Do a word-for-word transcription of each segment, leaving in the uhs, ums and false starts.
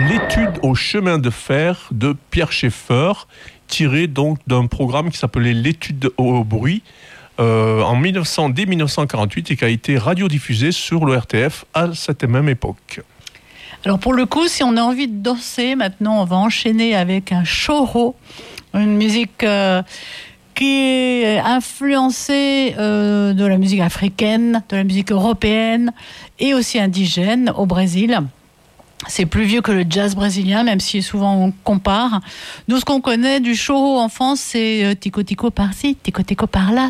l'étude au chemin de fer de Pierre Schaeffer, tiré donc d'un programme qui s'appelait l'étude au bruit euh, en mille neuf cents, dès dix-neuf cent quarante-huit et qui a été radiodiffusé sur le R T F à cette même époque. Alors pour le coup, si on a envie de danser, maintenant on va enchaîner avec un choro, une musique euh, qui est influencée euh, de la musique africaine, de la musique européenne et aussi indigène au Brésil. C'est plus vieux que le jazz brésilien, même si souvent on compare. Nous, ce qu'on connaît du choro en France, c'est euh, tico tico par-ci, tico tico par-là.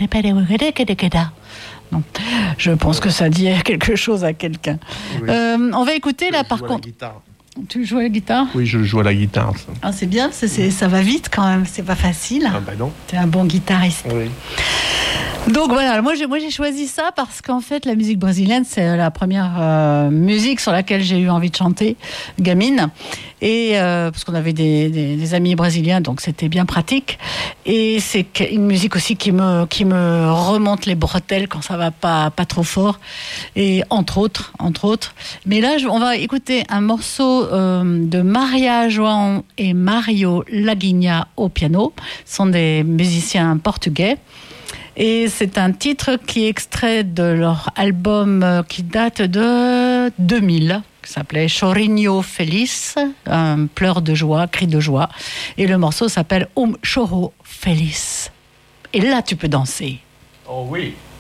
Non. Je pense que ça dit quelque chose à quelqu'un. Oui. Euh, on va écouter là par contre. Tu joues à la guitare ? Oui, je joue à la guitare. Ça. Ah, c'est bien, c'est, c'est, ça va vite quand même, c'est pas facile. Ah bah non. Tu es un bon guitariste. Oui. Donc voilà, moi j'ai, moi j'ai choisi ça parce qu'en fait la musique brésilienne c'est la première euh, musique sur laquelle j'ai eu envie de chanter, gamine, et euh, parce qu'on avait des, des, des amis brésiliens donc c'était bien pratique. Et c'est une musique aussi qui me qui me remonte les bretelles quand ça va pas pas trop fort. Et entre autres, entre autres. Mais là je, on va écouter un morceau euh, de Maria João et Mario Laguinha au piano. Ce sont des musiciens portugais. Et c'est un titre qui est extrait de leur album qui date de deux mille, qui s'appelait Chorinho Feliz, un pleur de joie, cri de joie. Et le morceau s'appelle Um Choro Feliz. Et là, tu peux danser. Oh oui.